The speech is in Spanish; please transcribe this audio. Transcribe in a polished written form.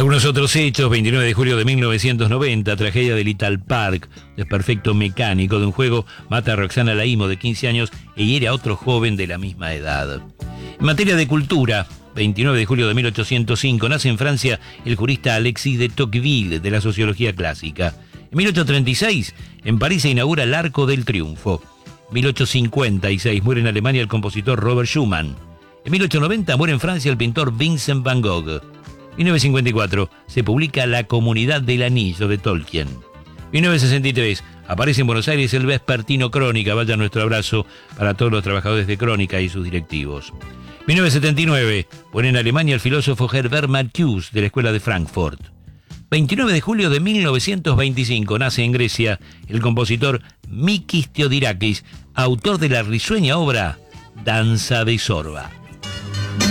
Algunos otros hechos: 29 de julio de 1990, tragedia de Little Park, desperfecto mecánico de un juego mata a Roxana Laimo, de 15 años, e hiere a otro joven de la misma edad. En materia de cultura, 29 de julio de 1805, nace en Francia el jurista Alexis de Tocqueville, de la sociología clásica. En 1836, en París se inaugura el Arco del Triunfo. En 1856, muere en Alemania el compositor Robert Schumann. En 1890, muere en Francia el pintor Vincent van Gogh. En 1954, se publica La Comunidad del Anillo, de Tolkien. En 1963, aparece en Buenos Aires el Vespertino Crónica. Vaya nuestro abrazo para todos los trabajadores de Crónica y sus directivos. En 1979, muere en Alemania el filósofo Herbert Marcuse, de la Escuela de Frankfurt. 29 de julio de 1925, nace en Grecia el compositor Mikis Theodorakis, autor de la risueña obra Danza de Zorba.